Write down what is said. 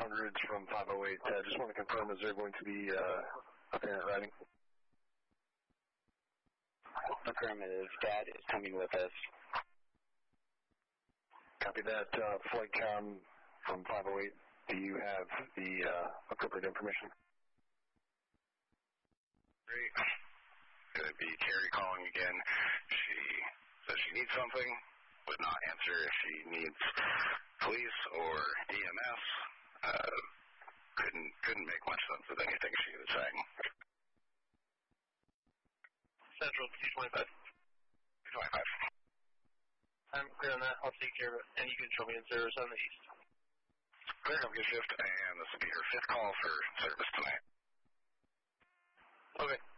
500s from 508. Just want to confirm, is there going to be a parent riding? Affirmative. Dad is coming with us. Copy that. Flight com from 508. Do you have the appropriate information? Great. Going to be Carrie calling again. She says she needs something, would not answer if she needs police or EMS. Couldn't make much sense of anything she was saying. Central, 225. 225. I'm clear on that. I'll take care of it. And you can show me in service on the east. Clear, have a good shift, and this will be her 5th call for service tonight. Okay.